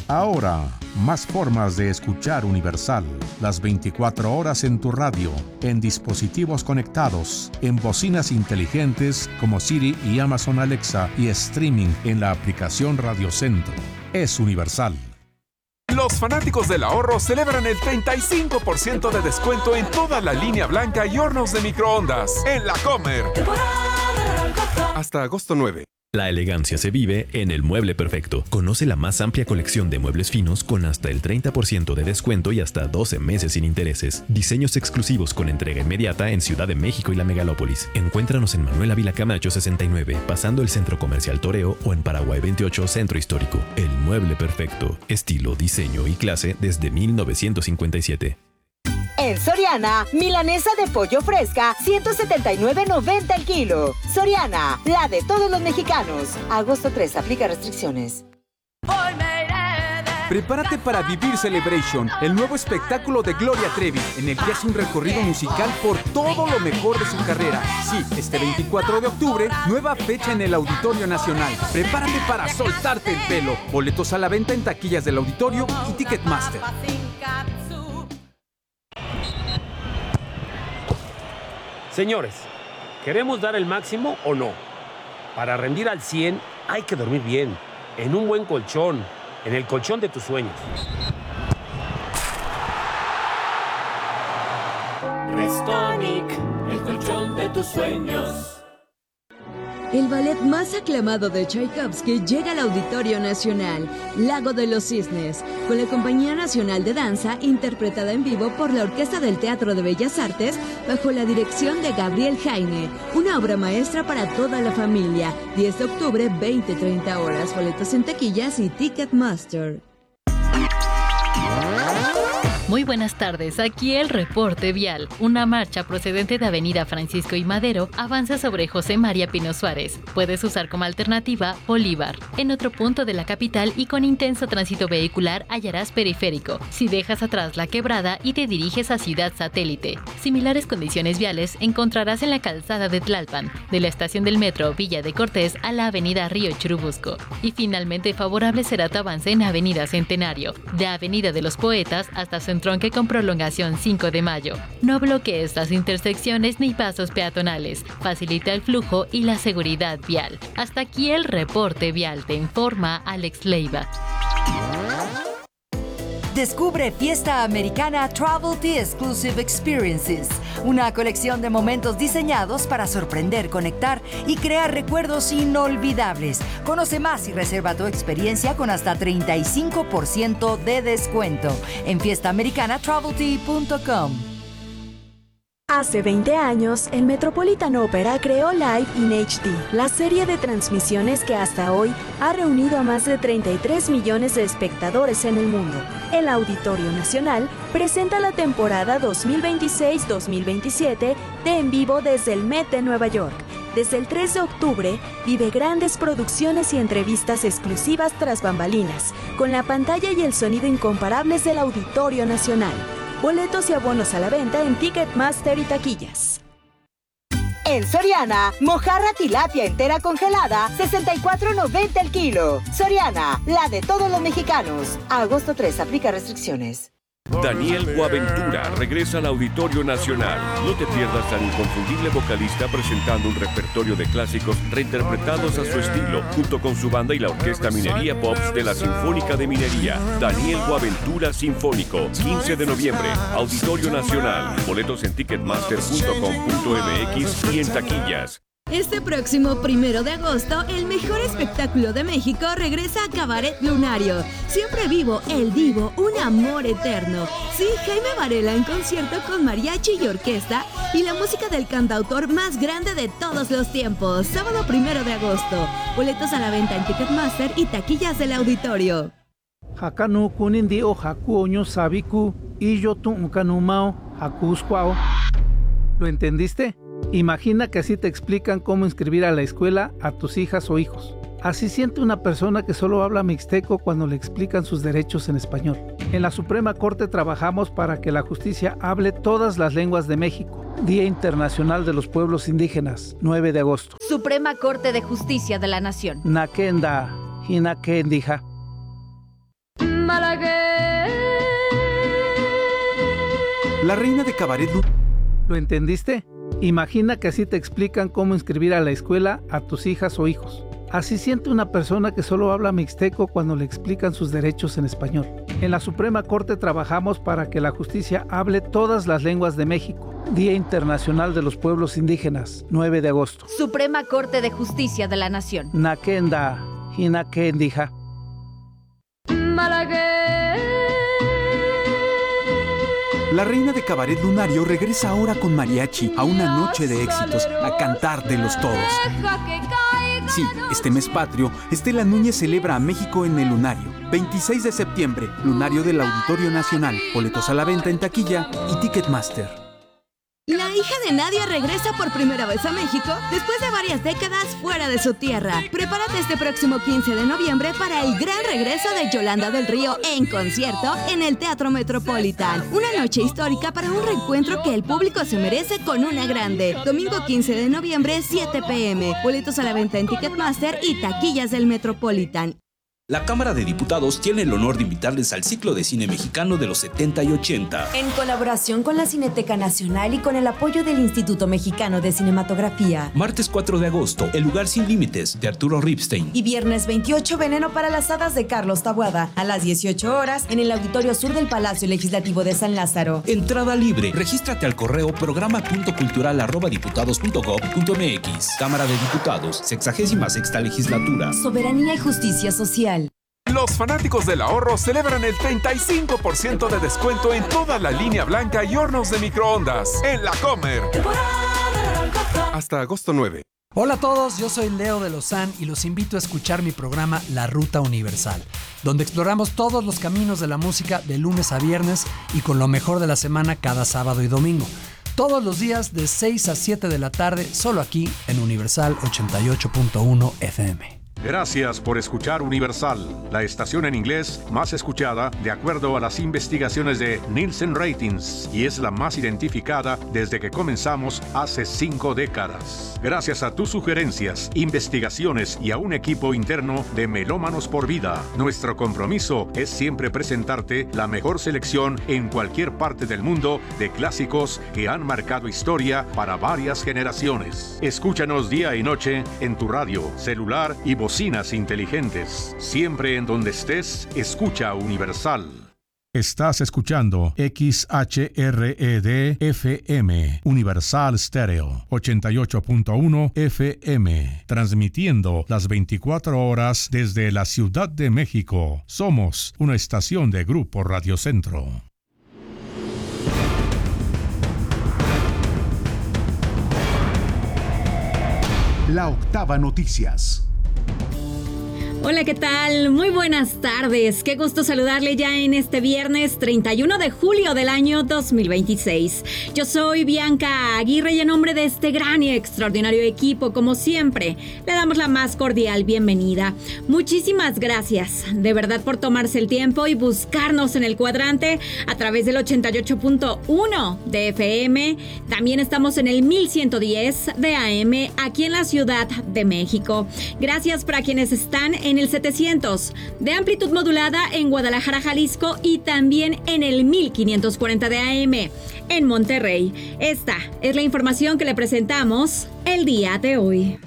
Ahora, más formas de escuchar Universal. Las 24 horas en tu radio, en dispositivos conectados, en bocinas inteligentes como Siri y Amazon Alexa y streaming en la aplicación Radio Centro. Es Universal. Los fanáticos del ahorro celebran el 35% de descuento en toda la línea blanca y hornos de microondas en La Comer. Hasta agosto 9. La elegancia se vive en El Mueble Perfecto. Conoce la más amplia colección de muebles finos con hasta el 30% de descuento y hasta 12 meses sin intereses. Diseños exclusivos con entrega inmediata en Ciudad de México y la Megalópolis. Encuéntranos en Manuel Ávila Camacho 69, pasando el Centro Comercial Toreo, o en Paraguay 28, Centro Histórico. El Mueble Perfecto. Estilo, diseño y clase desde 1957. En Soriana, milanesa de pollo fresca, $179.90 el kilo. Soriana, la de todos los mexicanos. Agosto 3, aplica restricciones. Prepárate para vivir Celebration, el nuevo espectáculo de Gloria Trevi, en el que hace un recorrido musical por todo lo mejor de su carrera. Sí, este 24 de octubre, nueva fecha en el Auditorio Nacional. Prepárate para soltarte el pelo. Boletos a la venta en taquillas del auditorio y Ticketmaster. Señores, ¿queremos dar el máximo o no? Para rendir al 100 hay que dormir bien, en un buen colchón, en el colchón de tus sueños. Restonic, el colchón de tus sueños. El ballet más aclamado de Tchaikovsky llega al Auditorio Nacional, Lago de los Cisnes, con la Compañía Nacional de Danza, interpretada en vivo por la Orquesta del Teatro de Bellas Artes, bajo la dirección de Gabriel Jaime. Una obra maestra para toda la familia. 10 de octubre, 20-30 horas. Boletos en taquillas y Ticketmaster. Muy buenas tardes, aquí el reporte vial. Una marcha procedente de Avenida Francisco y Madero avanza sobre José María Pino Suárez. Puedes usar como alternativa Bolívar. En otro punto de la capital y con intenso tránsito vehicular hallarás Periférico. Si dejas atrás la Quebrada y te diriges a Ciudad Satélite. Similares condiciones viales encontrarás en la calzada de Tlalpan, de la estación del metro Villa de Cortés a la Avenida Río Churubusco. Y finalmente favorable será tu avance en Avenida Centenario, de Avenida de los Poetas hasta Tronque con prolongación 5 de mayo. No bloquees las intersecciones ni pasos peatonales. Facilita el flujo y la seguridad vial. Hasta aquí el reporte vial. Te informa Alex Leiva. Descubre Fiesta Americana Travelty Exclusive Experiences, una colección de momentos diseñados para sorprender, conectar y crear recuerdos inolvidables. Conoce más y reserva tu experiencia con hasta 35% de descuento en fiestaamericanatravelty.com. Hace 20 años, el Metropolitan Opera creó Live in HD, la serie de transmisiones que hasta hoy ha reunido a más de 33 millones de espectadores en el mundo. El Auditorio Nacional presenta la temporada 2026-2027 de En Vivo desde el Met de Nueva York. Desde el 3 de octubre, vive grandes producciones y entrevistas exclusivas tras bambalinas, con la pantalla y el sonido incomparables del Auditorio Nacional. Boletos y abonos a la venta en Ticketmaster y taquillas. En Soriana, mojarra tilapia entera congelada, $64.90 el kilo. Soriana, la de todos los mexicanos. A agosto 3, aplica restricciones. Daniel Boaventura regresa al Auditorio Nacional. No te pierdas al inconfundible vocalista presentando un repertorio de clásicos reinterpretados a su estilo, junto con su banda y la Orquesta Minería Pops de la Sinfónica de Minería. Daniel Boaventura Sinfónico, 15 de noviembre, Auditorio Nacional. Boletos en ticketmaster.com.mx y en taquillas. Este próximo 1 de agosto, el mejor espectáculo de México regresa a Cabaret Lunario. Siempre vivo, el divo, un amor eterno. Sí, Jaime Varela en concierto con mariachi y orquesta y la música del cantautor más grande de todos los tiempos. Sábado 1 de agosto. Boletos a la venta en Ticketmaster y taquillas del auditorio. Hakanu kunindi o haku oño sabiku y yo tu ukanumao hakuskwao. ¿Lo entendiste? Imagina que así te explican cómo inscribir a la escuela a tus hijas o hijos. Así siente una persona que solo habla mixteco cuando le explican sus derechos en español. En la Suprema Corte trabajamos para que la justicia hable todas las lenguas de México. Día Internacional de los Pueblos Indígenas, 9 de agosto. Suprema Corte de Justicia de la Nación. Nakenda, Hinakendija. La reina de cabaret. ¿Lo entendiste? Imagina que así te explican cómo inscribir a la escuela a tus hijas o hijos. Así siente una persona que solo habla mixteco cuando le explican sus derechos en español. En la Suprema Corte trabajamos para que la justicia hable todas las lenguas de México. Día Internacional de los Pueblos Indígenas, 9 de agosto. Suprema Corte de Justicia de la Nación. Nakenda, Hinakendija. La reina de cabaret lunario regresa ahora con mariachi a una noche de éxitos, a cantar de los todos. Sí, este mes patrio, Estela Núñez celebra a México en el Lunario. 26 de septiembre, Lunario del Auditorio Nacional. Boletos a la venta en taquilla y Ticketmaster. La hija de Nadia regresa por primera vez a México después de varias décadas fuera de su tierra. Prepárate este próximo 15 de noviembre para el gran regreso de Yolanda del Río en concierto en el Teatro Metropolitan. Una noche histórica para un reencuentro que el público se merece con una grande. Domingo 15 de noviembre, 7 p.m. Boletos a la venta en Ticketmaster y taquillas del Metropolitan. La Cámara de Diputados tiene el honor de invitarles al ciclo de cine mexicano de los 70 y 80. En colaboración con la Cineteca Nacional y con el apoyo del Instituto Mexicano de Cinematografía. Martes 4 de agosto, El lugar sin límites, de Arturo Ripstein. Y viernes 28, Veneno para las hadas, de Carlos Taboada. A las 18 horas, en el Auditorio Sur del Palacio Legislativo de San Lázaro. Entrada libre. Regístrate al correo programa.cultural@diputados.gov.mx. Cámara de Diputados, 66ª Legislatura. Soberanía y justicia social. Los fanáticos del ahorro celebran el 35% de descuento en toda la línea blanca y hornos de microondas en La Comer. Hasta agosto 9. Hola a todos, yo soy Leo de Lozán y los invito a escuchar mi programa La Ruta Universal, donde exploramos todos los caminos de la música de lunes a viernes y con lo mejor de la semana cada sábado y domingo. Todos los días de 6 a 7 de la tarde, solo aquí en Universal 88.1 FM. Gracias por escuchar Universal, la estación en inglés más escuchada de acuerdo a las investigaciones de Nielsen Ratings, y es la más identificada desde que comenzamos hace 5 décadas. Gracias a tus sugerencias, investigaciones y a un equipo interno de Melómanos por Vida, nuestro compromiso es siempre presentarte la mejor selección en cualquier parte del mundo de clásicos que han marcado historia para varias generaciones. Escúchanos día y noche en tu radio, celular y bocinas inteligentes. Siempre en donde estés, escucha Universal. Estás escuchando XHRED-FM, Universal Stereo, 88.1 FM, transmitiendo las 24 horas desde la Ciudad de México. Somos una estación de Grupo Radio Centro. La Octava Noticias. Hola, ¿qué tal? Muy buenas tardes. Qué gusto saludarle ya en este viernes 31 de julio del año 2026. Yo soy Bianca Aguirre y en nombre de este gran y extraordinario equipo, como siempre, le damos la más cordial bienvenida. Muchísimas gracias, de verdad, por tomarse el tiempo y buscarnos en el cuadrante a través del 88.1 de FM. También estamos en el 1110 de AM aquí en la Ciudad de México. Gracias para quienes están en el 700 de amplitud modulada en Guadalajara, Jalisco, y también en el 1540 de AM en Monterrey. Esta es la información que le presentamos el día de hoy.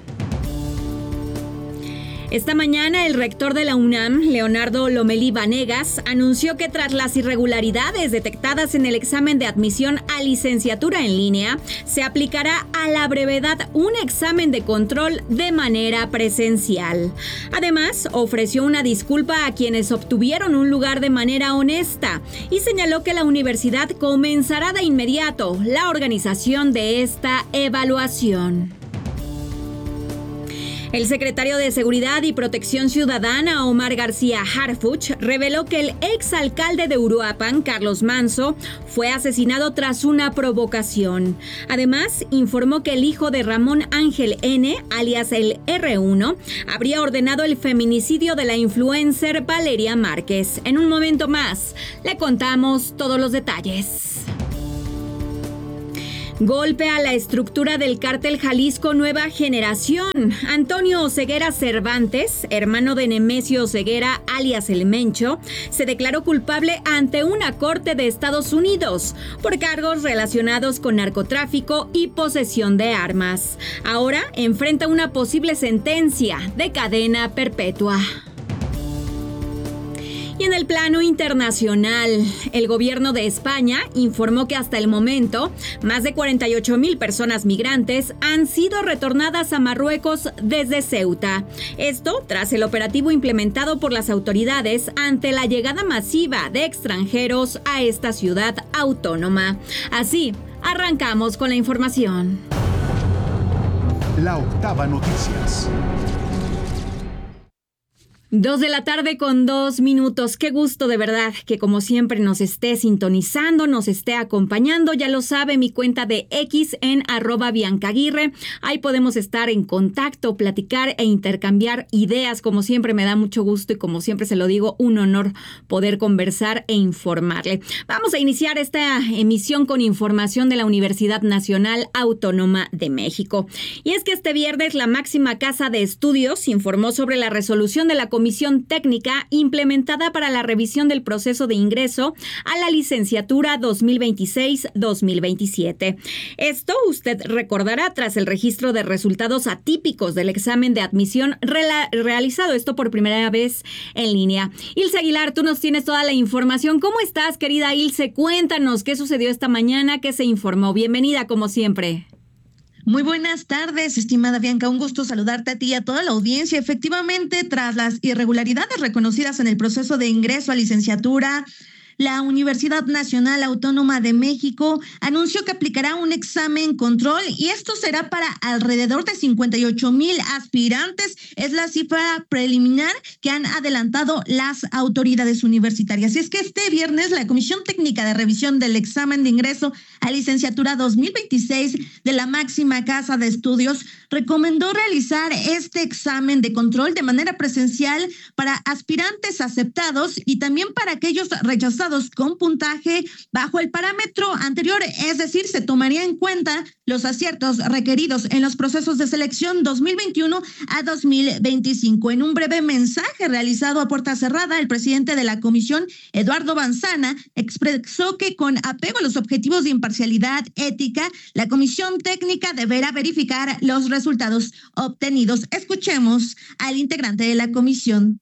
Esta mañana, el rector de la UNAM, Leonardo Lomelí Vanegas, anunció que tras las irregularidades detectadas en el examen de admisión a licenciatura en línea, se aplicará a la brevedad un examen de control de manera presencial. Además, ofreció una disculpa a quienes obtuvieron un lugar de manera honesta y señaló que la universidad comenzará de inmediato la organización de esta evaluación. El secretario de Seguridad y Protección Ciudadana, Omar García Harfuch, reveló que el exalcalde de Uruapan, Carlos Manso, fue asesinado tras una provocación. Además, informó que el hijo de Ramón Ángel N., alias el R1, habría ordenado el feminicidio de la influencer Valeria Márquez. En un momento más, le contamos todos los detalles. Golpe a la estructura del cártel Jalisco Nueva Generación. Antonio Oseguera Cervantes, hermano de Nemesio Oseguera, alias El Mencho, se declaró culpable ante una corte de Estados Unidos por cargos relacionados con narcotráfico y posesión de armas. Ahora enfrenta una posible sentencia de cadena perpetua. Y en el plano internacional, el gobierno de España informó que hasta el momento, más de 48,000 personas migrantes han sido retornadas a Marruecos desde Ceuta. Esto tras el operativo implementado por las autoridades ante la llegada masiva de extranjeros a esta ciudad autónoma. Así, arrancamos con la información. La Octava Noticias. 2:02 p.m. Qué gusto de verdad que como siempre nos esté sintonizando, nos esté acompañando. Ya lo sabe, mi cuenta de X en @BiancaAguirre. Ahí podemos estar en contacto, platicar e intercambiar ideas. Como siempre me da mucho gusto y como siempre se lo digo, un honor poder conversar e informarle. Vamos a iniciar esta emisión con información de la Universidad Nacional Autónoma de México. Y es que este viernes la máxima casa de estudios informó sobre la resolución de la Comisión Técnica implementada para la revisión del proceso de ingreso a la licenciatura 2026-2027. Esto usted recordará tras el registro de resultados atípicos del examen de admisión realizado esto por primera vez en línea. Ilse Aguilar, tú nos tienes toda la información. ¿Cómo estás, querida Ilse? Cuéntanos qué sucedió esta mañana, qué se informó. Bienvenida, como siempre. Muy buenas tardes, estimada Bianca. Un gusto saludarte a ti y a toda la audiencia. Efectivamente, tras las irregularidades reconocidas en el proceso de ingreso a licenciatura, la Universidad Nacional Autónoma de México anunció que aplicará un examen control y esto será para alrededor de 58,000 aspirantes. Es la cifra preliminar que han adelantado las autoridades universitarias. Y es que este viernes la Comisión Técnica de Revisión del Examen de Ingreso a Licenciatura 2026 de la máxima casa de estudios recomendó realizar este examen de control de manera presencial para aspirantes aceptados y también para aquellos rechazados con puntaje bajo el parámetro anterior, es decir, se tomaría en cuenta los aciertos requeridos en los procesos de selección 2021 a 2025. En un breve mensaje realizado a puerta cerrada, el presidente de la comisión, Eduardo Banzana, expresó que con apego a los objetivos de imparcialidad ética, la comisión técnica deberá verificar los resultados obtenidos. Escuchemos al integrante de la comisión.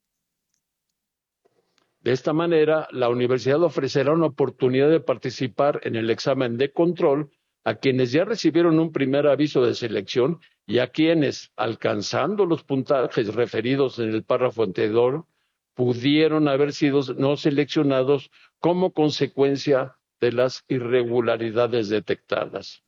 De esta manera, la universidad ofrecerá una oportunidad de participar en el examen de control a quienes ya recibieron un primer aviso de selección y a quienes, alcanzando los puntajes referidos en el párrafo anterior, pudieron haber sido no seleccionados como consecuencia de las irregularidades detectadas.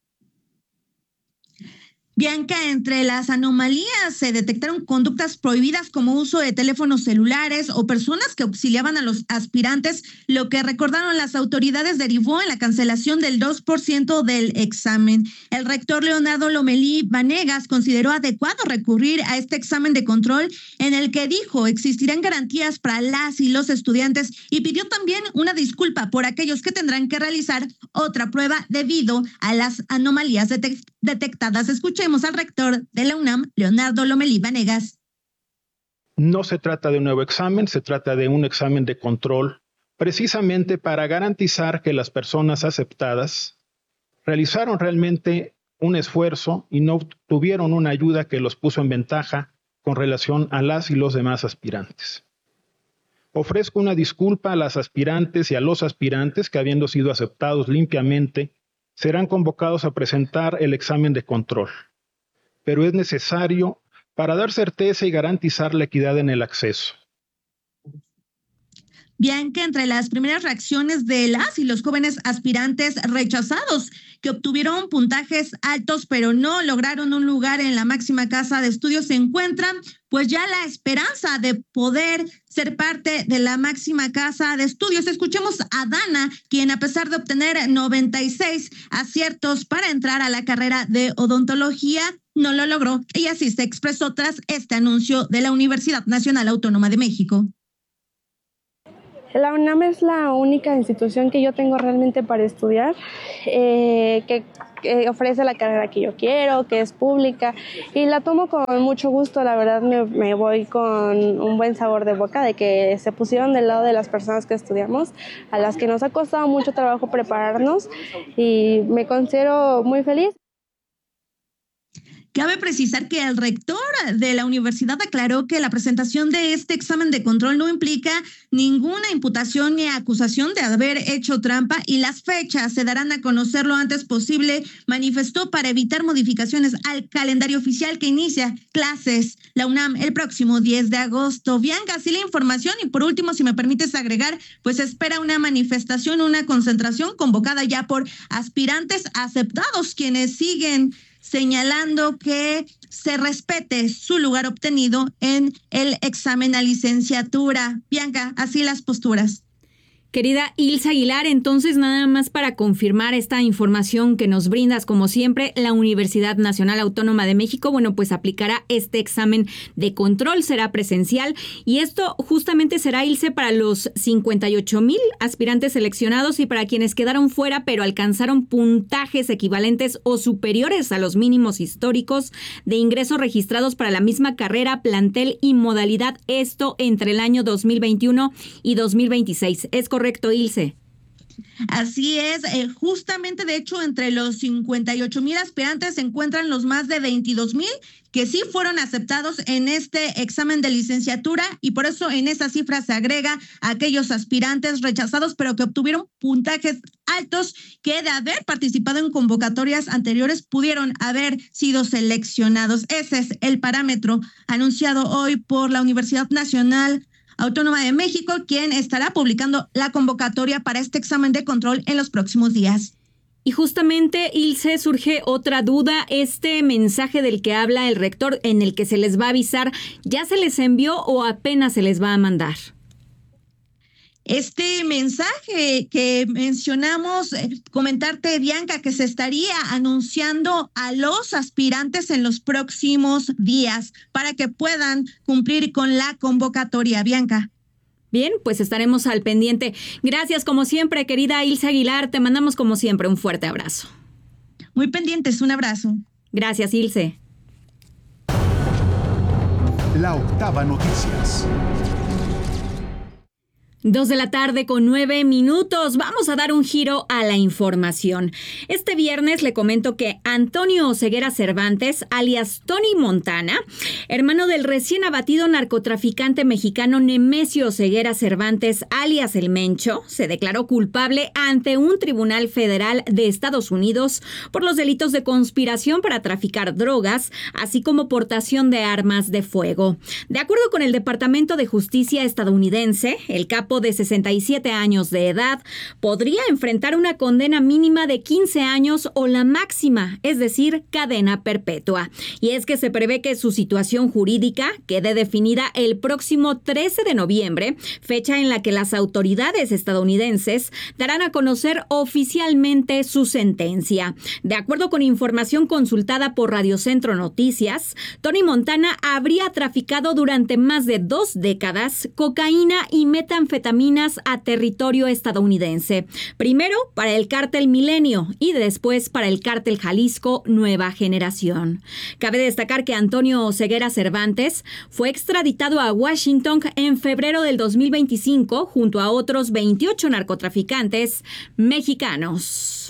Bianca, entre las anomalías se detectaron conductas prohibidas como uso de teléfonos celulares o personas que auxiliaban a los aspirantes, lo que recordaron las autoridades derivó en la cancelación del 2% del examen. El rector Leonardo Lomelí Vanegas consideró adecuado recurrir a este examen de control en el que dijo existirán garantías para las y los estudiantes y pidió también una disculpa por aquellos que tendrán que realizar otra prueba debido a las anomalías detectadas. Escuchemos al rector de la UNAM, Leonardo Lomelí Vanegas. No se trata de un nuevo examen, se trata de un examen de control, precisamente para garantizar que las personas aceptadas realizaron realmente un esfuerzo y no tuvieron una ayuda que los puso en ventaja con relación a las y los demás aspirantes. Ofrezco una disculpa a las aspirantes y a los aspirantes que, habiendo sido aceptados limpiamente, serán convocados a presentar el examen de control, pero es necesario para dar certeza y garantizar la equidad en el acceso. Bianca, entre las primeras reacciones de las y los jóvenes aspirantes rechazados que obtuvieron puntajes altos pero no lograron un lugar en la máxima casa de estudios, se encuentran pues ya la esperanza de poder ser parte de la máxima casa de estudios. Escuchemos a Dana, quien a pesar de obtener 96 aciertos para entrar a la carrera de odontología, no lo logró y así se expresó tras este anuncio de la Universidad Nacional Autónoma de México. La UNAM es la única institución que yo tengo realmente para estudiar, que que ofrece la carrera que yo quiero, que es pública, y la tomo con mucho gusto. La verdad me voy con un buen sabor de boca de que se pusieron del lado de las personas que estudiamos, a las que nos ha costado mucho trabajo prepararnos, y me considero muy feliz. Cabe precisar que el rector de la universidad aclaró que la presentación de este examen de control no implica ninguna imputación ni acusación de haber hecho trampa y las fechas se darán a conocer lo antes posible, manifestó, para evitar modificaciones al calendario oficial que inicia clases la UNAM el próximo 10 de agosto. Bianca, así la información. Y por último, si me permites agregar, pues espera una manifestación, una concentración convocada ya por aspirantes aceptados, quienes siguen señalando que se respete su lugar obtenido en el examen a licenciatura. Bianca, así las posturas. Querida Ilse Aguilar, entonces nada más para confirmar esta información que nos brindas, como siempre, la Universidad Nacional Autónoma de México, bueno, pues aplicará este examen de control, será presencial, y esto justamente será, Ilse, para los 58,000 aspirantes seleccionados y para quienes quedaron fuera pero alcanzaron puntajes equivalentes o superiores a los mínimos históricos de ingreso registrados para la misma carrera, plantel y modalidad, esto entre el año 2021 y 2026. ¿Es correcto, Ilse? Así es, justamente de hecho entre los 58,000 aspirantes se encuentran los más de 22,000 que sí fueron aceptados en este examen de licenciatura, y por eso en esa cifra se agrega a aquellos aspirantes rechazados pero que obtuvieron puntajes altos que, de haber participado en convocatorias anteriores, pudieron haber sido seleccionados. Ese es el parámetro anunciado hoy por la Universidad Nacional Autónoma de México, quien estará publicando la convocatoria para este examen de control en los próximos días. Y justamente, Ilse, surge otra duda. Este mensaje del que habla el rector, en el que se les va a avisar, ¿ya se les envió o apenas se les va a mandar? Este mensaje que mencionamos, comentarte, Bianca, que se estaría anunciando a los aspirantes en los próximos días para que puedan cumplir con la convocatoria. Bianca. Bien, pues estaremos al pendiente. Gracias como siempre, querida Ilse Aguilar. Te mandamos como siempre un fuerte abrazo. Muy pendientes, un abrazo. Gracias, Ilse. La Octava Noticias. 2:09 p.m. Vamos a dar un giro a la información. Este viernes le comento que Antonio Oseguera Cervantes, alias Tony Montana, hermano del recién abatido narcotraficante mexicano Nemesio Oseguera Cervantes, alias El Mencho, se declaró culpable ante un tribunal federal de Estados Unidos por los delitos de conspiración para traficar drogas, así como portación de armas de fuego. De acuerdo con el Departamento de Justicia estadounidense, el capo de 67 años de edad podría enfrentar una condena mínima de 15 años o la máxima, es decir, cadena perpetua. Y es que se prevé que su situación jurídica quede definida el próximo 13 de noviembre, fecha en la que las autoridades estadounidenses darán a conocer oficialmente su sentencia. De acuerdo con información consultada por Radio Centro Noticias, Tony Montana habría traficado durante más de 2 décadas cocaína y metanfetaminas a territorio estadounidense. Primero para el cártel Milenio y después para el cártel Jalisco Nueva Generación. Cabe destacar que Antonio Oseguera Cervantes fue extraditado a Washington en febrero del 2025 junto a otros 28 narcotraficantes mexicanos.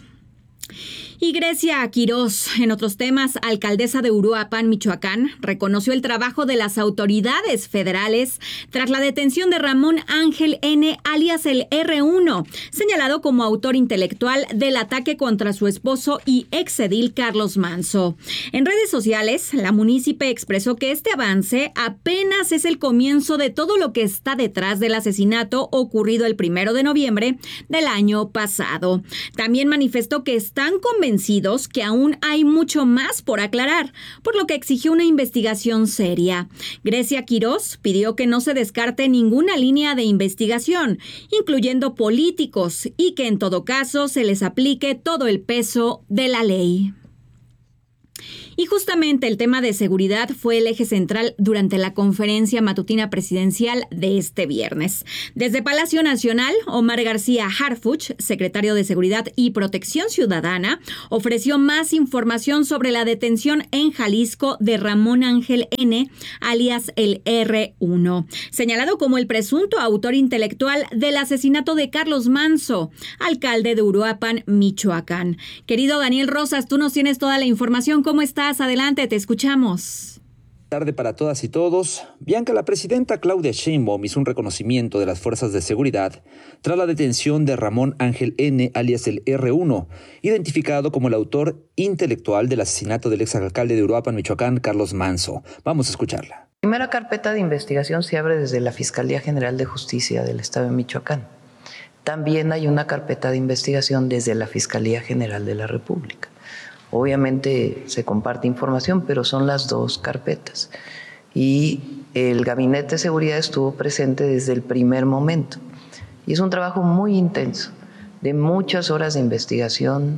Y Grecia Quirós, en otros temas, alcaldesa de Uruapan, Michoacán, reconoció el trabajo de las autoridades federales tras la detención de Ramón Ángel N., alias el R1, señalado como autor intelectual del ataque contra su esposo y exedil Carlos Manso. En redes sociales, la munícipe expresó que este avance apenas es el comienzo de todo lo que está detrás del asesinato ocurrido el 1 de noviembre del año pasado. También manifestó que están convencidos que aún hay mucho más por aclarar, por lo que exigió una investigación seria. Grecia Quirós pidió que no se descarte ninguna línea de investigación, incluyendo políticos, y que en todo caso se les aplique todo el peso de la ley. Y justamente el tema de seguridad fue el eje central durante la conferencia matutina presidencial de este viernes. Desde Palacio Nacional, Omar García Harfuch, secretario de Seguridad y Protección Ciudadana, ofreció más información sobre la detención en Jalisco de Ramón Ángel N., alias el R1, señalado como el presunto autor intelectual del asesinato de Carlos Manzo, alcalde de Uruapan, Michoacán. Querido Daniel Rosas, tú nos tienes toda la información. ¿Cómo estás? Adelante, te escuchamos. Tarde para todas y todos. Bianca, la presidenta Claudia Sheinbaum hizo un reconocimiento de las fuerzas de seguridad tras la detención de Ramón Ángel N., alias el R1, identificado como el autor intelectual del asesinato del exalcalde de Uruapan, Michoacán, Carlos Manzo. Vamos a escucharla. La primera carpeta de investigación se abre desde la Fiscalía General de Justicia del Estado de Michoacán. También hay una carpeta de investigación desde la Fiscalía General de la República. Obviamente se comparte información, pero son las dos carpetas. Y el Gabinete de Seguridad estuvo presente desde el primer momento. Y es un trabajo muy intenso, de muchas horas de investigación,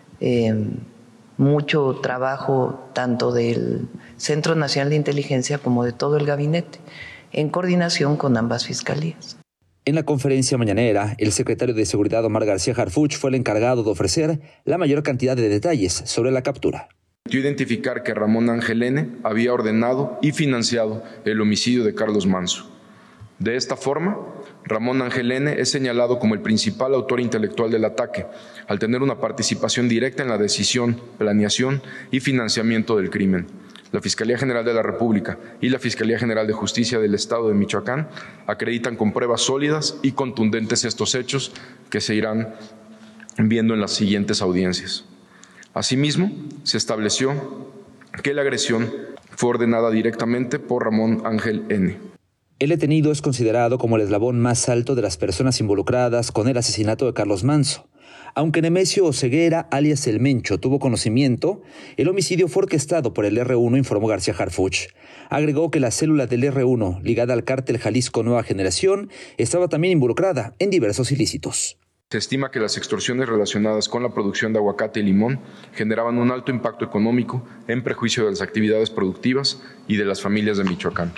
mucho trabajo tanto del Centro Nacional de Inteligencia como de todo el gabinete, en coordinación con ambas fiscalías. En la conferencia mañanera, el secretario de Seguridad Omar García Harfuch fue el encargado de ofrecer la mayor cantidad de detalles sobre la captura. Identificar que Ramón Ángel N. había ordenado y financiado el homicidio de Carlos Manzo. De esta forma, Ramón Ángel N. es señalado como el principal autor intelectual del ataque, al tener una participación directa en la decisión, planeación y financiamiento del crimen. La Fiscalía General de la República y la Fiscalía General de Justicia del Estado de Michoacán acreditan con pruebas sólidas y contundentes estos hechos que se irán viendo en las siguientes audiencias. Asimismo, se estableció que la agresión fue ordenada directamente por Ramón Ángel N. El detenido es considerado como el eslabón más alto de las personas involucradas con el asesinato de Carlos Manzo. Aunque Nemesio Oseguera, alias El Mencho, tuvo conocimiento, el homicidio fue orquestado por el R1, informó García Harfuch. Agregó que la célula del R1, ligada al cártel Jalisco Nueva Generación, estaba también involucrada en diversos ilícitos. Se estima que las extorsiones relacionadas con la producción de aguacate y limón generaban un alto impacto económico en prejuicio de las actividades productivas y de las familias de Michoacán.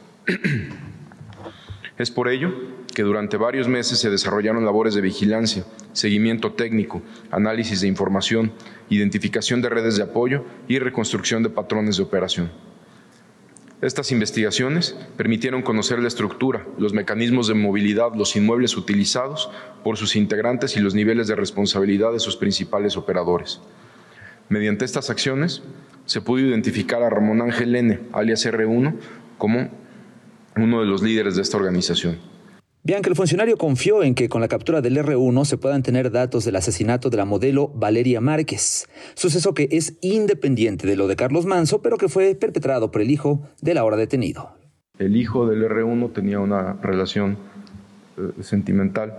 Es por ello que durante varios meses se desarrollaron labores de vigilancia, seguimiento técnico, análisis de información, identificación de redes de apoyo y reconstrucción de patrones de operación. Estas investigaciones permitieron conocer la estructura, los mecanismos de movilidad, los inmuebles utilizados por sus integrantes y los niveles de responsabilidad de sus principales operadores. Mediante estas acciones, se pudo identificar a Ramón Ángel N., alias R1, como uno de los líderes de esta organización. Bianca, el funcionario confió en que con la captura del R1 se puedan tener datos del asesinato de la modelo Valeria Márquez, suceso que es independiente de lo de Carlos Manzo, pero que fue perpetrado por el hijo del ahora detenido. El hijo del R1 tenía una relación sentimental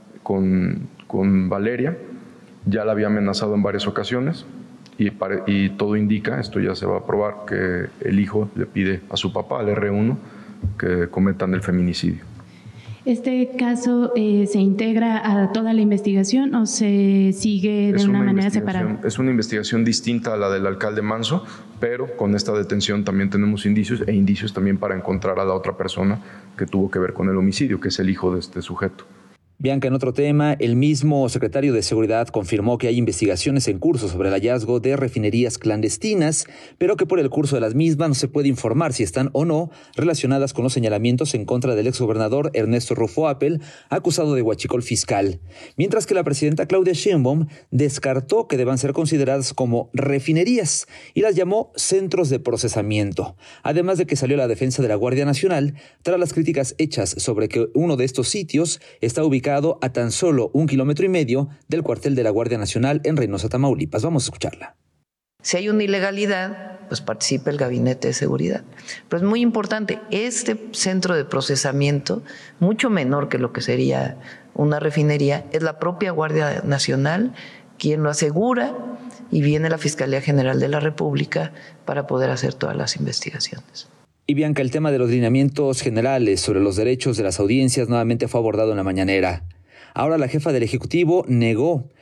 con Valeria, ya la había amenazado en varias ocasiones y todo indica, esto ya se va a probar, que el hijo le pide a su papá, al R1, que cometan el feminicidio. ¿Este caso se integra a toda la investigación o se sigue de una manera separada? Es una investigación distinta a la del alcalde Manzo, pero con esta detención también tenemos indicios también para encontrar a la otra persona que tuvo que ver con el homicidio, que es el hijo de este sujeto. Bianca, en otro tema, el mismo secretario de Seguridad confirmó que hay investigaciones en curso sobre el hallazgo de refinerías clandestinas, pero que por el curso de las mismas no se puede informar si están o no relacionadas con los señalamientos en contra del exgobernador Ernesto Rufo Appel, acusado de huachicol fiscal. Mientras que la presidenta Claudia Sheinbaum descartó que deban ser consideradas como refinerías y las llamó centros de procesamiento. Además de que salió la defensa de la Guardia Nacional tras las críticas hechas sobre que uno de estos sitios está ubicado a tan solo 1,5 kilómetros del cuartel de la Guardia Nacional en Reynosa, Tamaulipas. Vamos a escucharla. Si hay una ilegalidad, pues participa el Gabinete de Seguridad. Pero es muy importante, este centro de procesamiento, mucho menor que lo que sería una refinería, es la propia Guardia Nacional quien lo asegura y viene la Fiscalía General de la República para poder hacer todas las investigaciones. Y Bianca, el tema de los lineamientos generales sobre los derechos de las audiencias nuevamente fue abordado en la mañanera. Ahora la jefa del Ejecutivo negó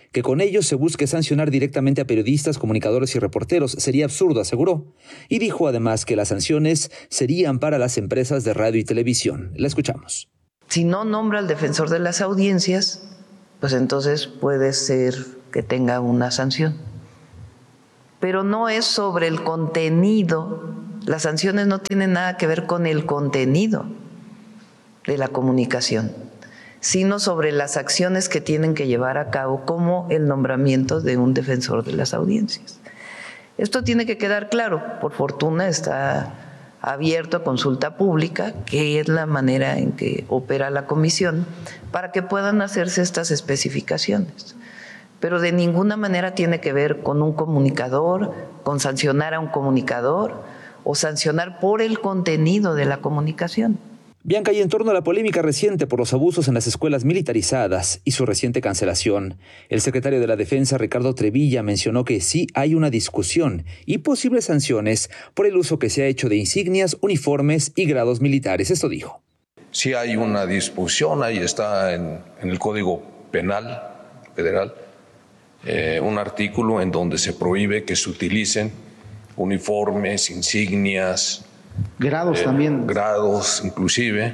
Que con ello se busque sancionar directamente a periodistas, comunicadores y reporteros sería absurdo, aseguró. Y dijo además que las sanciones serían para las empresas de radio y televisión. La escuchamos. Si no nombra al defensor de las audiencias, pues entonces puede ser que tenga una sanción. Pero no es sobre el contenido. Las sanciones no tienen nada que ver con el contenido de la comunicación, sino sobre las acciones que tienen que llevar a cabo, como el nombramiento de un defensor de las audiencias. Esto tiene que quedar claro. Por fortuna está abierto a consulta pública, que es la manera en que opera la comisión, para que puedan hacerse estas especificaciones. Pero de ninguna manera tiene que ver con un comunicador, con sancionar a un comunicador o sancionar por el contenido de la comunicación. Bianca, y en torno a la polémica reciente por los abusos en las escuelas militarizadas y su reciente cancelación, el secretario de la Defensa, Ricardo Trevilla, mencionó que sí hay una discusión y posibles sanciones por el uso que se ha hecho de insignias, uniformes y grados militares. Esto dijo. Sí hay una discusión, ahí está en el Código Penal Federal, un artículo en donde se prohíbe que se utilicen uniformes, insignias, grados también. Grados, inclusive.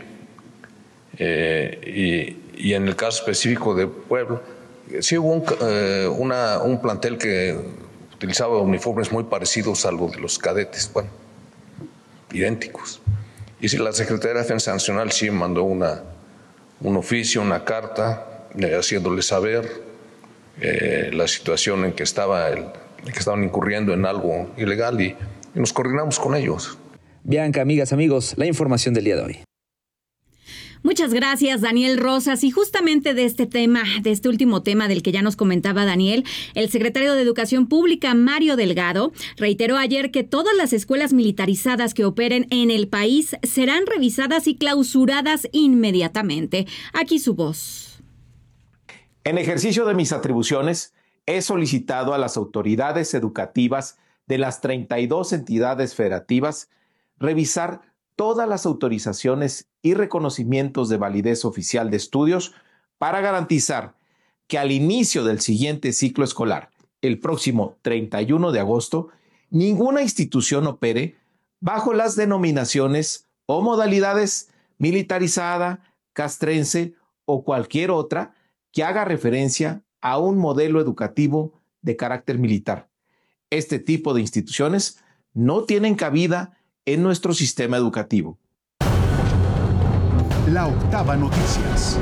Y en el caso específico de Puebla, sí hubo un plantel que utilizaba uniformes muy parecidos a los de los cadetes, bueno, idénticos. Y si la Secretaría de Defensa Nacional sí mandó un oficio, una carta, haciéndole saber la situación en que estaban incurriendo en algo ilegal, y nos coordinamos con ellos. Bianca, amigas, amigos, la información del día de hoy. Muchas gracias, Daniel Rosas. Y justamente de este tema, de este último tema del que ya nos comentaba Daniel, el secretario de Educación Pública, Mario Delgado, reiteró ayer que todas las escuelas militarizadas que operen en el país serán revisadas y clausuradas inmediatamente. Aquí su voz. En ejercicio de mis atribuciones, he solicitado a las autoridades educativas de las 32 entidades federativas revisar todas las autorizaciones y reconocimientos de validez oficial de estudios para garantizar que al inicio del siguiente ciclo escolar, el próximo 31 de agosto, ninguna institución opere bajo las denominaciones o modalidades militarizada, castrense o cualquier otra que haga referencia a un modelo educativo de carácter militar. Este tipo de instituciones no tienen cabida en nuestro sistema educativo. La Octava Noticias.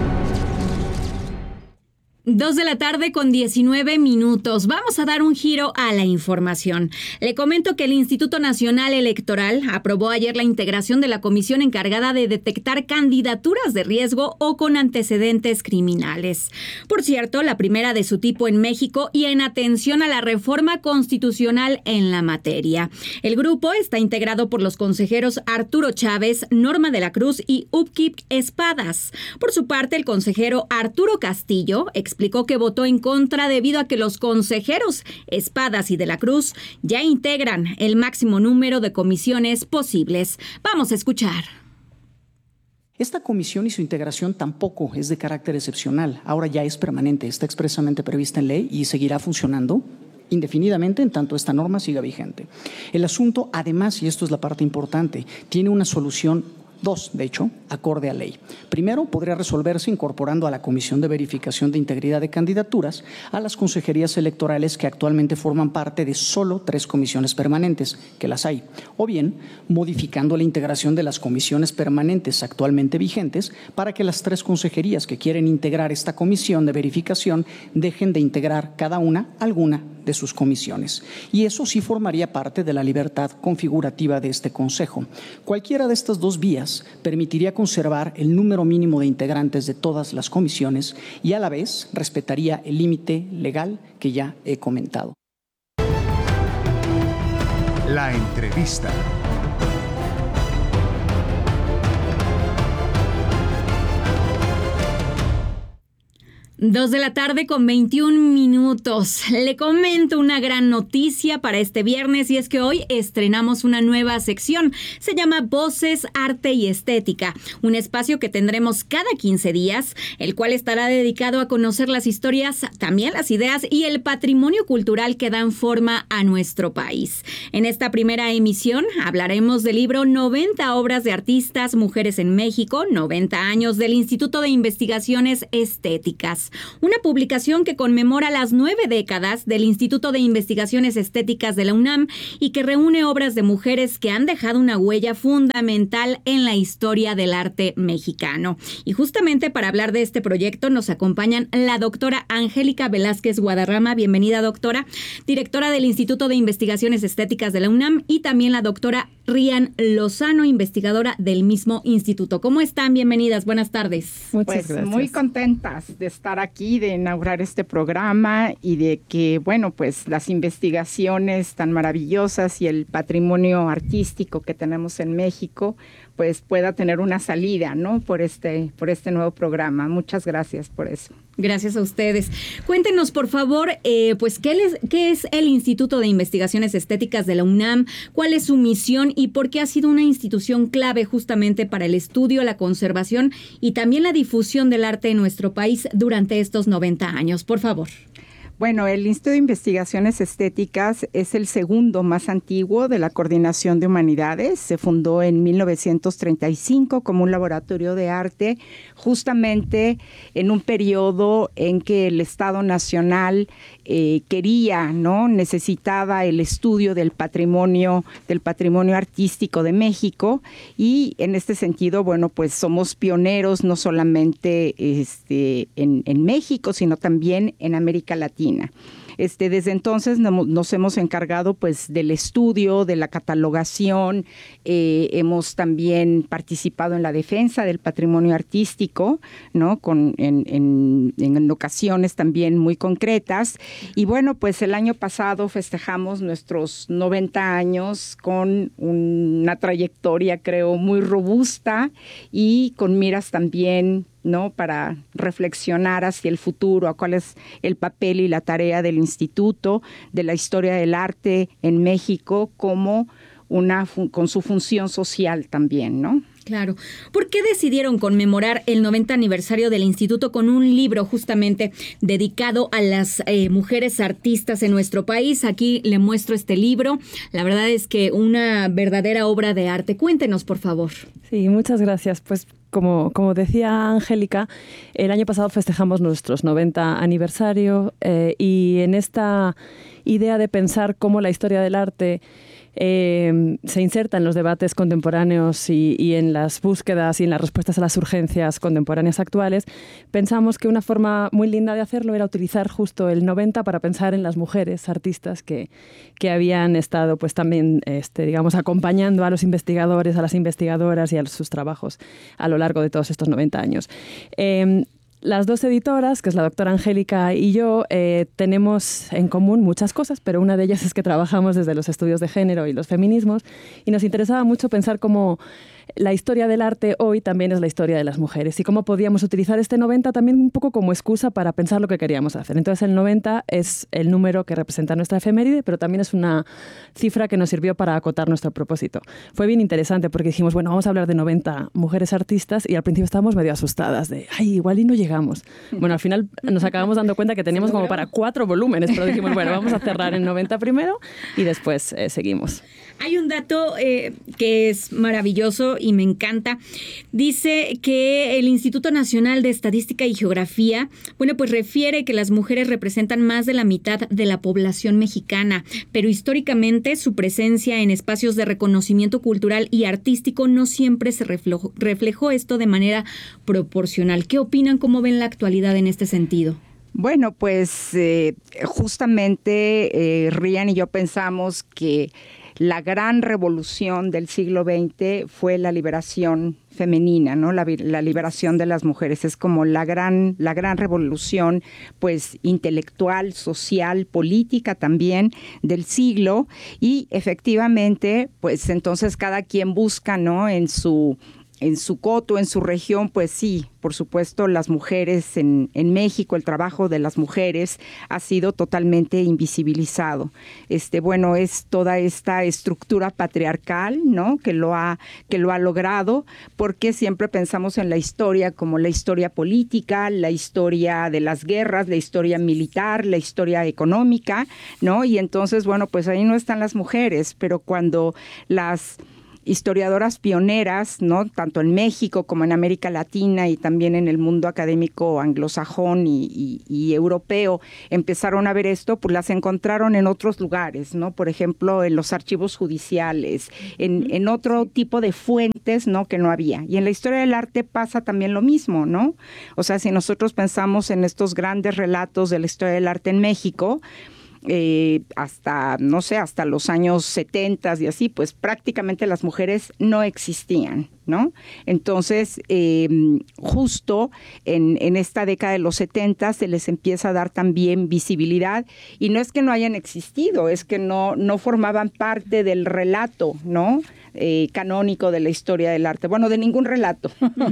2:19 p.m. Vamos a dar un giro a la información. Le comento que el Instituto Nacional Electoral aprobó ayer la integración de la comisión encargada de detectar candidaturas de riesgo o con antecedentes criminales. Por cierto, la primera de su tipo en México y en atención a la reforma constitucional en la materia. El grupo está integrado por los consejeros Arturo Chávez, Norma de la Cruz y Upkik Espadas. Por su parte, el consejero Arturo Castillo explicó que votó en contra debido a que los consejeros Espadas y de la Cruz ya integran el máximo número de comisiones posibles. Vamos a escuchar. Esta comisión y su integración tampoco es de carácter excepcional. Ahora ya es permanente, está expresamente prevista en ley y seguirá funcionando indefinidamente en tanto esta norma siga vigente. El asunto, además, y esto es la parte importante, tiene una solución. Dos, de hecho, acorde a ley. Primero, podría resolverse incorporando a la Comisión de Verificación de Integridad de Candidaturas a las consejerías electorales que actualmente forman parte de solo 3 comisiones permanentes, que las hay, o bien modificando la integración de las comisiones permanentes actualmente vigentes para que las 3 consejerías que quieren integrar esta comisión de verificación dejen de integrar cada una alguna de sus comisiones. Y eso sí formaría parte de la libertad configurativa de este Consejo. Cualquiera de estas dos vías permitiría conservar el número mínimo de integrantes de todas las comisiones y a la vez respetaría el límite legal que ya he comentado. La entrevista. 2:21 p.m. Le comento una gran noticia para este viernes y es que hoy estrenamos una nueva sección. Se llama Voces, Arte y Estética, un espacio que tendremos cada 15 días, el cual estará dedicado a conocer las historias, también las ideas y el patrimonio cultural que dan forma a nuestro país. En esta primera emisión hablaremos del libro 90 obras de artistas, mujeres en México, 90 años del Instituto de Investigaciones Estéticas. Una publicación que conmemora las 9 décadas del Instituto de Investigaciones Estéticas de la UNAM y que reúne obras de mujeres que han dejado una huella fundamental en la historia del arte mexicano. Y justamente para hablar de este proyecto nos acompañan la doctora Angélica Velázquez Guadarrama, bienvenida doctora, directora del Instituto de Investigaciones Estéticas de la UNAM, y también la doctora Rian Lozano, investigadora del mismo instituto. ¿Cómo están? Bienvenidas, buenas tardes. Muchas gracias. Muy contentas de estar aquí, de inaugurar este programa y de que, bueno, pues las investigaciones tan maravillosas y el patrimonio artístico que tenemos en México, pues pueda tener una salida, ¿no? Por este nuevo programa. Muchas gracias por eso. Gracias a ustedes. Cuéntenos, por favor, pues, ¿qué es el Instituto de Investigaciones Estéticas de la UNAM? ¿Cuál es su misión y por qué ha sido una institución clave justamente para el estudio, la conservación y también la difusión del arte en nuestro país durante estos 90 años? Por favor. Bueno, el Instituto de Investigaciones Estéticas es el segundo más antiguo de la Coordinación de Humanidades. Se fundó en 1935 como un laboratorio de arte, justamente en un periodo en que el Estado Nacional quería, ¿no? Necesitaba el estudio del patrimonio artístico de México, y en este sentido, bueno, pues somos pioneros no solamente en México, sino también en América Latina. Desde entonces nos hemos encargado pues del estudio, de la catalogación, hemos también participado en la defensa del patrimonio artístico, ¿no? En ocasiones también muy concretas. Y bueno, pues el año pasado festejamos nuestros 90 años con una trayectoria, creo, muy robusta y con miras también, ¿no? Para reflexionar hacia el futuro, a cuál es el papel y la tarea del instituto, de la historia del arte en México, como con su función social también, ¿no? Claro. ¿Por qué decidieron conmemorar el 90 aniversario del instituto con un libro justamente dedicado a las mujeres artistas en nuestro país? Aquí le muestro este libro. La verdad es que una verdadera obra de arte. Cuéntenos, por favor. Sí, muchas gracias. Pues como decía Angélica, el año pasado festejamos nuestros 90 aniversario y en esta idea de pensar cómo la historia del arte se inserta en los debates contemporáneos y en las búsquedas y en las respuestas a las urgencias contemporáneas actuales, pensamos que una forma muy linda de hacerlo era utilizar justo el 90 para pensar en las mujeres artistas que habían estado pues también digamos acompañando a los investigadores, a las investigadoras y a sus trabajos a lo largo de todos estos 90 años. Las dos editoras, que es la doctora Angélica y yo, tenemos en común muchas cosas, pero una de ellas es que trabajamos desde los estudios de género y los feminismos, y nos interesaba mucho pensar cómo la historia del arte hoy también es la historia de las mujeres y cómo podíamos utilizar este 90 también un poco como excusa para pensar lo que queríamos hacer. Entonces el 90 es el número que representa nuestra efeméride, pero también es una cifra que nos sirvió para acotar nuestro propósito. Fue bien interesante porque dijimos, bueno, vamos a hablar de 90 mujeres artistas, y al principio estábamos medio asustadas de, ay, igual y no llegamos. Bueno, al final nos acabamos dando cuenta que teníamos como para 4 volúmenes, pero dijimos, bueno, vamos a cerrar en 90 primero y después seguimos. Hay un dato que es maravilloso y me encanta. Dice que el Instituto Nacional de Estadística y Geografía, bueno, pues refiere que las mujeres representan más de la mitad de la población mexicana, pero históricamente su presencia en espacios de reconocimiento cultural y artístico no siempre se reflejó esto de manera proporcional. ¿Qué opinan? ¿Cómo ven la actualidad en este sentido? Bueno, pues justamente Rian y yo pensamos que la gran revolución del siglo XX fue la liberación femenina, ¿no? La liberación de las mujeres es como la gran revolución, pues, intelectual, social, política también del siglo, y efectivamente, pues, entonces cada quien busca, ¿no? En su su coto, en su región, pues sí, por supuesto, las mujeres en México, el trabajo de las mujeres ha sido totalmente invisibilizado. Bueno, es toda esta estructura patriarcal, ¿no? que lo ha logrado, porque siempre pensamos en la historia como la historia política, la historia de las guerras, la historia militar, la historia económica, ¿no? Y entonces, bueno, pues ahí no están las mujeres, pero cuando las historiadoras pioneras, ¿no? Tanto en México como en América Latina y también en el mundo académico anglosajón y europeo, empezaron a ver esto, pues las encontraron en otros lugares, ¿no? Por ejemplo, en los archivos judiciales, en otro tipo de fuentes, ¿no? Que no había. Y en la historia del arte pasa también lo mismo, ¿no? O sea, si nosotros pensamos en estos grandes relatos de la historia del arte en México, hasta los años 70 y así, pues prácticamente las mujeres no existían, ¿no? Entonces, justo en esta década de los 70 se les empieza a dar también visibilidad, y no es que no hayan existido, es que no formaban parte del relato, ¿no? Canónico de la historia del arte, bueno, de ningún relato.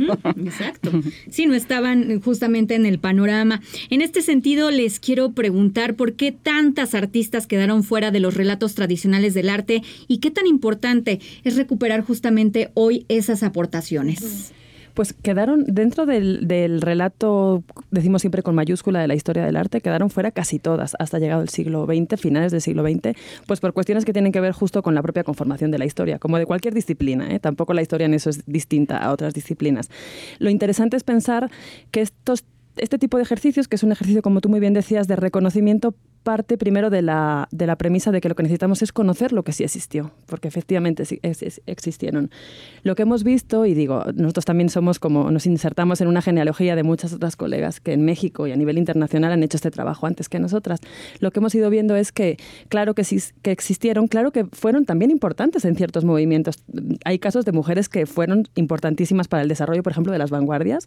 Exacto. Sí, no estaban justamente en el panorama. En este sentido, les quiero preguntar por qué tantas artistas quedaron fuera de los relatos tradicionales del arte y qué tan importante es recuperar justamente hoy esas aportaciones. Pues quedaron dentro del relato, decimos siempre con mayúscula, de la historia del arte, quedaron fuera casi todas, hasta llegado el siglo XX, finales del siglo XX, pues por cuestiones que tienen que ver justo con la propia conformación de la historia, como de cualquier disciplina, ¿eh? Tampoco la historia en eso es distinta a otras disciplinas. Lo interesante es pensar que este tipo de ejercicios, que es un ejercicio, como tú muy bien decías, de reconocimiento, parte primero de la premisa de que lo que necesitamos es conocer lo que sí existió, porque efectivamente existieron. Lo que hemos visto, y digo, nosotros también somos como, nos insertamos en una genealogía de muchas otras colegas que en México y a nivel internacional han hecho este trabajo antes que nosotras. Lo que hemos ido viendo es que, claro que sí, que existieron, claro que fueron también importantes en ciertos movimientos. Hay casos de mujeres que fueron importantísimas para el desarrollo, por ejemplo, de las vanguardias,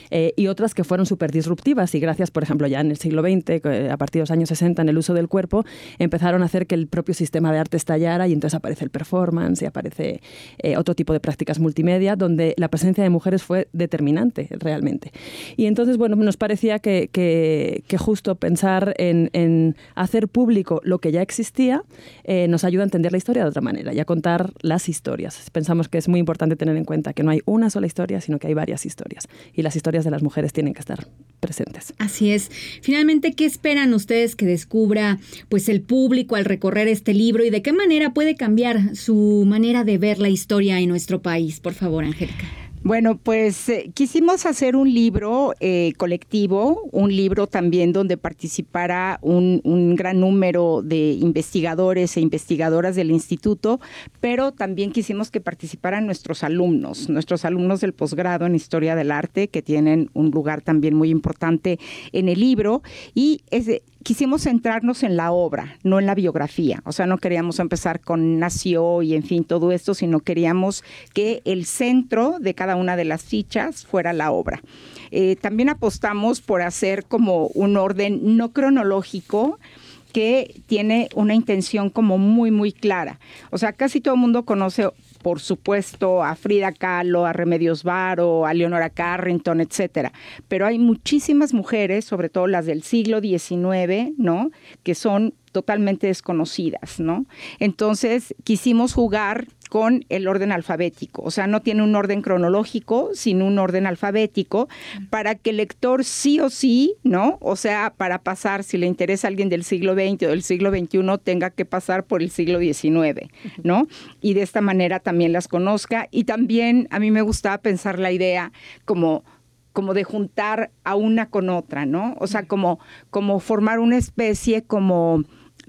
y otras que fueron súper disruptivas, y gracias, por ejemplo, ya en el siglo XX, a partir de los años 60, en el uso del cuerpo, empezaron a hacer que el propio sistema de arte estallara, y entonces aparece el performance y aparece otro tipo de prácticas multimedia, donde la presencia de mujeres fue determinante realmente. Y entonces, bueno, nos parecía que justo pensar en hacer público lo que ya existía nos ayuda a entender la historia de otra manera y a contar las historias. Pensamos que es muy importante tener en cuenta que no hay una sola historia, sino que hay varias historias, y las historias de las mujeres tienen que estar presentes. Así es. Finalmente, ¿qué esperan ustedes que descubra pues el público al recorrer este libro, y de qué manera puede cambiar su manera de ver la historia en nuestro país? Por favor, Angélica. Bueno, pues quisimos hacer un libro colectivo, un libro también donde participara un gran número de investigadores e investigadoras del instituto, pero también quisimos que participaran nuestros alumnos del posgrado en Historia del Arte, que tienen un lugar también muy importante en el libro, y quisimos centrarnos en la obra, no en la biografía. O sea, no queríamos empezar con nació y en fin todo esto, sino queríamos que el centro de cada una de las fichas fuera la obra. También apostamos por hacer como un orden no cronológico, que tiene una intención como muy, muy clara. O sea, casi todo el mundo conoce, por supuesto, a Frida Kahlo, a Remedios Varo, a Leonora Carrington, etcétera. Pero hay muchísimas mujeres, sobre todo las del siglo XIX, ¿no?, que son totalmente desconocidas, ¿no? Entonces, quisimos jugar con el orden alfabético. O sea, no tiene un orden cronológico, sino un orden alfabético, para que el lector sí o sí, ¿no? O sea, para pasar, si le interesa a alguien del siglo XX o del siglo XXI, tenga que pasar por el siglo XIX, ¿no? Y de esta manera también las conozca. Y también a mí me gustaba pensar la idea como de juntar a una con otra, ¿no? O sea, como formar una especie como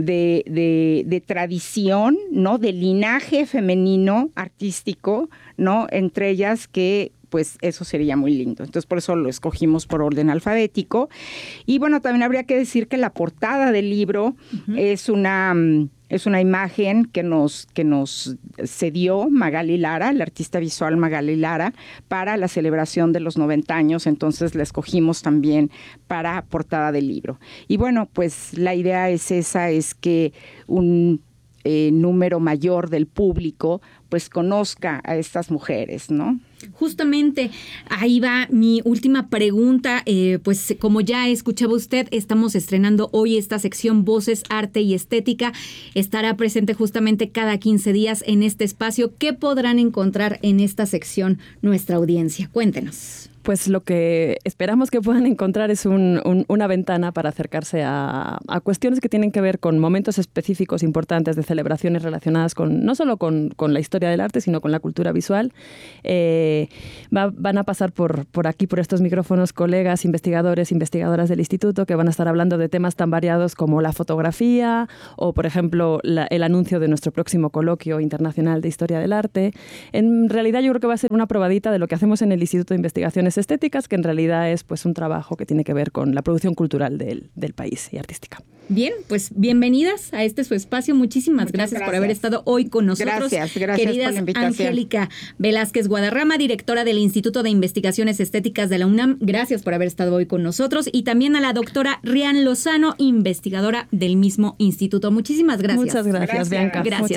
de tradición, ¿no?, de linaje femenino artístico, ¿no?, entre ellas, que pues eso sería muy lindo. Entonces, por eso lo escogimos por orden alfabético. Y bueno, también habría que decir que la portada del libro es una imagen que nos cedió Magali Lara, la artista visual Magali Lara, para la celebración de los 90 años. Entonces la escogimos también para portada del libro. Y bueno, pues la idea es esa, es que número mayor del público pues conozca a estas mujeres, ¿no? Justamente, ahí va mi última pregunta. Pues como ya escuchaba usted, estamos estrenando hoy esta sección Voces, Arte y Estética. Estará presente justamente cada 15 días en este espacio. ¿Qué podrán encontrar en esta sección nuestra audiencia? Cuéntenos. Pues lo que esperamos que puedan encontrar es una ventana para acercarse a cuestiones que tienen que ver con momentos específicos importantes de celebraciones relacionadas con no solo con la historia del arte, sino con la cultura visual. Van a pasar por aquí, por estos micrófonos, colegas, investigadores, investigadoras del instituto que van a estar hablando de temas tan variados como la fotografía o, por ejemplo, el anuncio de nuestro próximo coloquio internacional de historia del arte. En realidad yo creo que va a ser una probadita de lo que hacemos en el Instituto de Investigaciones Estéticas, que en realidad es pues un trabajo que tiene que ver con la producción cultural del país y artística. Bien, pues bienvenidas a este su espacio. Muchísimas gracias por haber estado hoy con nosotros. Gracias queridas, por la invitación. Angélica Velázquez Guadarrama, directora del Instituto de Investigaciones Estéticas de la UNAM. Gracias por haber estado hoy con nosotros. Y también a la doctora Rian Lozano, investigadora del mismo instituto. Muchísimas gracias. Muchas gracias, Bianca. Gracias.